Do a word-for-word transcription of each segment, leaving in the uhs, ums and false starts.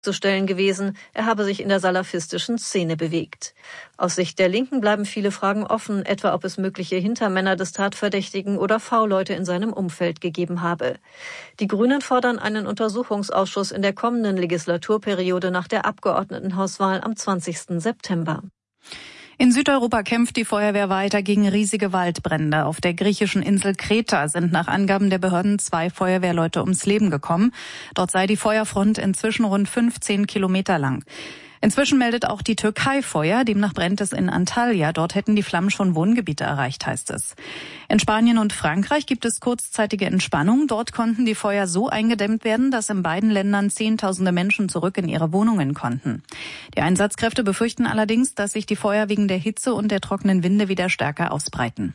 zu stellen gewesen, er habe sich in der salafistischen Szene bewegt. Aus Sicht der Linken bleiben viele Fragen offen, etwa ob es mögliche Hintermänner des Tatverdächtigen oder V-Leute in seinem Umfeld gegeben habe. Die Grünen fordern einen Untersuchungsausschuss in der kommenden Legislaturperiode nach der Abgeordnetenhauswahl am zwanzigsten September. In Südeuropa kämpft die Feuerwehr weiter gegen riesige Waldbrände. Auf der griechischen Insel Kreta sind nach Angaben der Behörden zwei Feuerwehrleute ums Leben gekommen. Dort sei die Feuerfront inzwischen rund fünfzehn Kilometer lang. Inzwischen meldet auch die Türkei Feuer, demnach brennt es in Antalya. Dort hätten die Flammen schon Wohngebiete erreicht, heißt es. In Spanien und Frankreich gibt es kurzzeitige Entspannung. Dort konnten die Feuer so eingedämmt werden, dass in beiden Ländern Zehntausende Menschen zurück in ihre Wohnungen konnten. Die Einsatzkräfte befürchten allerdings, dass sich die Feuer wegen der Hitze und der trockenen Winde wieder stärker ausbreiten.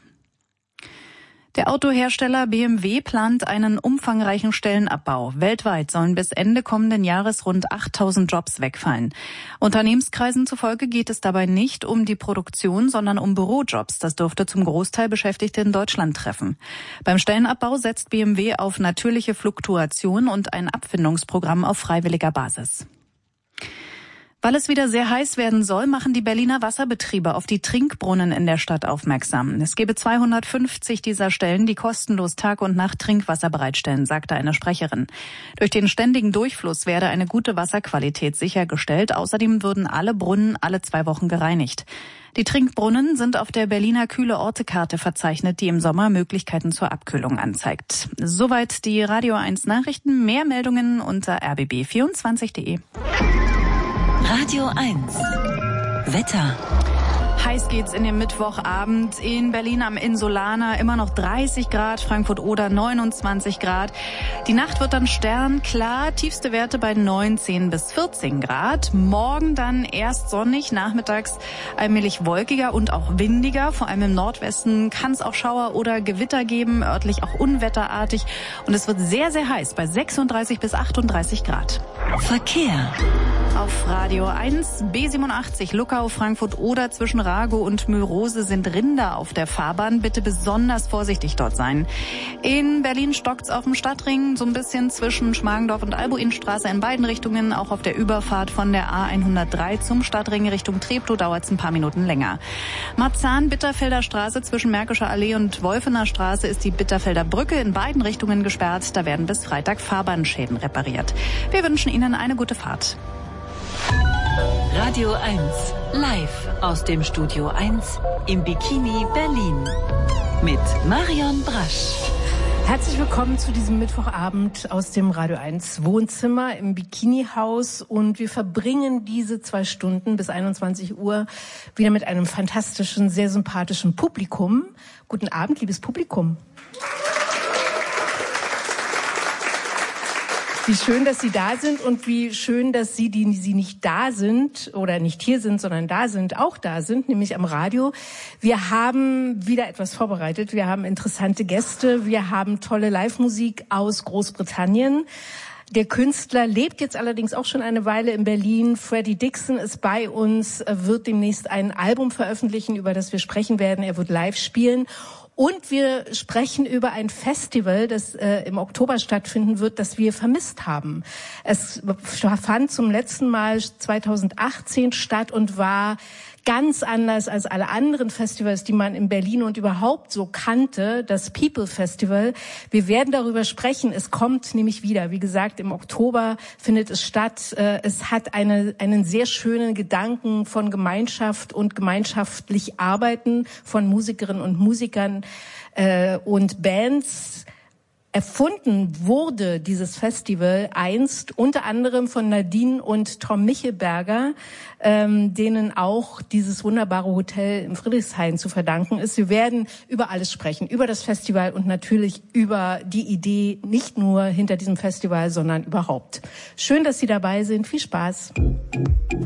Der Autohersteller B M W plant einen umfangreichen Stellenabbau. Weltweit sollen bis Ende kommenden Jahres rund achttausend Jobs wegfallen. Unternehmenskreisen zufolge geht es dabei nicht um die Produktion, sondern um Bürojobs. Das dürfte zum Großteil Beschäftigte in Deutschland treffen. Beim Stellenabbau setzt B M W auf natürliche Fluktuation und ein Abfindungsprogramm auf freiwilliger Basis. Weil es wieder sehr heiß werden soll, machen die Berliner Wasserbetriebe auf die Trinkbrunnen in der Stadt aufmerksam. Es gebe zweihundertfünfzig dieser Stellen, die kostenlos Tag und Nacht Trinkwasser bereitstellen, sagte eine Sprecherin. Durch den ständigen Durchfluss werde eine gute Wasserqualität sichergestellt. Außerdem würden alle Brunnen alle zwei Wochen gereinigt. Die Trinkbrunnen sind auf der Berliner Kühle-Orte-Karte verzeichnet, die im Sommer Möglichkeiten zur Abkühlung anzeigt. Soweit die Radio eins Nachrichten. Mehr Meldungen unter r b b vierundzwanzig punkt d e. Radio eins Wetter. Heiß geht's in den Mittwochabend. In Berlin am Insulaner immer noch dreißig Grad, Frankfurt-Oder neunundzwanzig Grad. Die Nacht wird dann sternklar, tiefste Werte bei neunzehn bis vierzehn Grad. Morgen dann erst sonnig, nachmittags allmählich wolkiger und auch windiger. Vor allem im Nordwesten kann es auch Schauer oder Gewitter geben, örtlich auch unwetterartig. Und es wird sehr, sehr heiß bei sechsunddreißig bis achtunddreißig Grad. Verkehr. Auf Radio eins, B siebenundachtzig, Luckau, Frankfurt-Oder zwischen Rago und Mühlrose sind Rinder auf der Fahrbahn. Bitte besonders vorsichtig dort sein. In Berlin stockt's auf dem Stadtring, so ein bisschen zwischen Schmargendorf und Albuinstraße in beiden Richtungen. Auch auf der Überfahrt von der A hundertdrei zum Stadtring Richtung Treptow dauert's ein paar Minuten länger. Marzahn-Bitterfelder Straße zwischen Märkischer Allee und Wolfener Straße ist die Bitterfelder Brücke in beiden Richtungen gesperrt. Da werden bis Freitag Fahrbahnschäden repariert. Wir wünschen Ihnen eine gute Fahrt. Radio eins live aus dem Studio eins im Bikini Berlin mit Marion Brasch. Herzlich willkommen zu diesem Mittwochabend aus dem Radio eins Wohnzimmer im Bikini-Haus und wir verbringen diese zwei Stunden bis einundzwanzig Uhr wieder mit einem fantastischen, sehr sympathischen Publikum. Guten Abend, liebes Publikum. Wie schön, dass Sie da sind und wie schön, dass Sie, die Sie nicht da sind oder nicht hier sind, sondern da sind, auch da sind, nämlich am Radio. Wir haben wieder etwas vorbereitet. Wir haben interessante Gäste. Wir haben tolle Live-Musik aus Großbritannien. Der Künstler lebt jetzt allerdings auch schon eine Weile in Berlin. Freddie Dixon ist bei uns, wird demnächst ein Album veröffentlichen, über das wir sprechen werden. Er wird live spielen. Und wir sprechen über ein Festival, das äh, im Oktober stattfinden wird, das wir vermisst haben. Es fand zum letzten Mal zweitausendachtzehn statt und war ganz anders als alle anderen Festivals, die man in Berlin und überhaupt so kannte, das People Festival. Wir werden darüber sprechen. Es kommt nämlich wieder. Wie gesagt, im Oktober findet es statt. Es hat eine, einen sehr schönen Gedanken von Gemeinschaft und gemeinschaftlich Arbeiten von Musikerinnen und Musikern äh, und Bands. Erfunden wurde dieses Festival einst unter anderem von Nadine und Tom Michelberger, ähm, denen auch dieses wunderbare Hotel im Friedrichshain zu verdanken ist. Wir werden über alles sprechen, über das Festival und natürlich über die Idee, nicht nur hinter diesem Festival, sondern überhaupt. Schön, dass Sie dabei sind. Viel Spaß.